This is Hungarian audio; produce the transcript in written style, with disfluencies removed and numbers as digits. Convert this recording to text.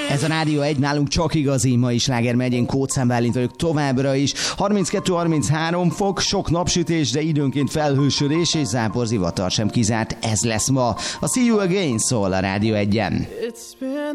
Ez a Rádió 1, nálunk csak igazi, ma is Sláger megyén, Kócán Bálint vagyok továbbra is. 32-33 fok, sok napsütés, de időnként felhősödés és záporzivatar sem kizárt, ez lesz ma. A See You Again szól a Rádió 1-en.